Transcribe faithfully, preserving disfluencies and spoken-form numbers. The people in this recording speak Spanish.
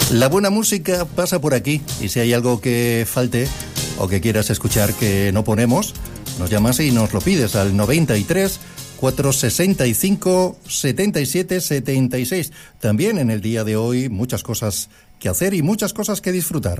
La buena música pasa por aquí y si hay algo que falte o que quieras escuchar que no ponemos, nos llamas y nos lo pides al noventa y tres, cuatrocientos sesenta y cinco, setenta y siete, setenta y seis. También en el día de hoy muchas cosas que hacer y muchas cosas que disfrutar.